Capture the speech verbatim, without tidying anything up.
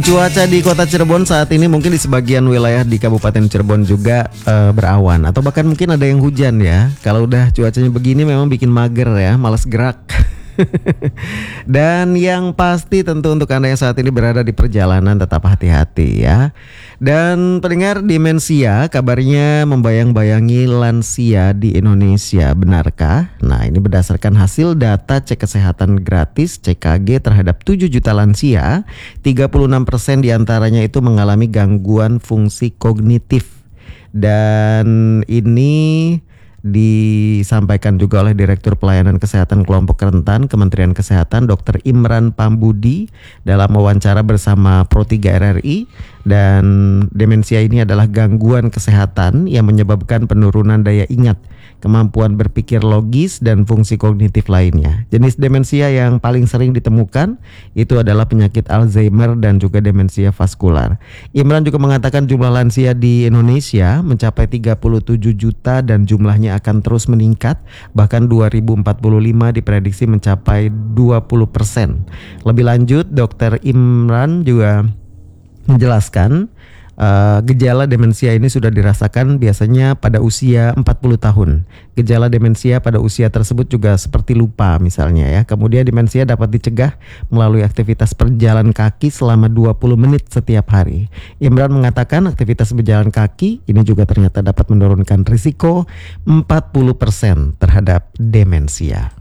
Cuaca di kota Cirebon saat ini mungkin di sebagian wilayah di Kabupaten Cirebon juga uh, berawan atau bahkan mungkin ada yang hujan ya. Kalau udah cuacanya begini memang bikin mager ya, malas gerak. Dan yang pasti tentu untuk Anda yang saat ini berada di perjalanan tetap hati-hati ya. Dan pendengar, demensia kabarnya membayang-bayangi lansia di Indonesia, benarkah? Nah, ini berdasarkan hasil data cek kesehatan gratis C K G terhadap tujuh juta lansia, tiga puluh enam persen diantaranya itu mengalami gangguan fungsi kognitif. Dan ini disampaikan juga oleh Direktur Pelayanan Kesehatan Kelompok Rentan Kementerian Kesehatan Dokter Imran Pambudi dalam wawancara bersama Pro tiga R R I. Dan demensia ini adalah gangguan kesehatan yang menyebabkan penurunan daya ingat, kemampuan berpikir logis, dan fungsi kognitif lainnya. Jenis demensia yang paling sering ditemukan itu adalah penyakit Alzheimer dan juga demensia vaskular. Imran juga mengatakan jumlah lansia di Indonesia mencapai tiga puluh tujuh juta dan jumlahnya akan terus meningkat. Bahkan dua ribu empat puluh lima diprediksi mencapai dua puluh persen. Lebih lanjut, Dokter Imran juga menjelaskan uh, gejala demensia ini sudah dirasakan biasanya pada usia empat puluh tahun. Gejala demensia pada usia tersebut juga seperti lupa misalnya ya. Kemudian demensia dapat dicegah melalui aktivitas berjalan kaki selama dua puluh menit setiap hari. Imran mengatakan aktivitas berjalan kaki ini juga ternyata dapat menurunkan risiko empat puluh persen terhadap demensia.